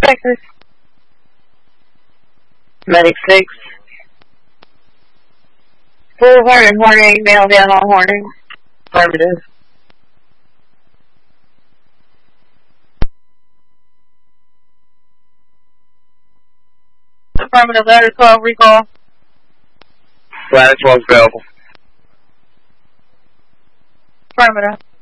Texas. Medic 6. Full Horning, male down on Horning. Affirmative. Affirmative, ladder 12, recall. Ladder 12 available. Affirmative.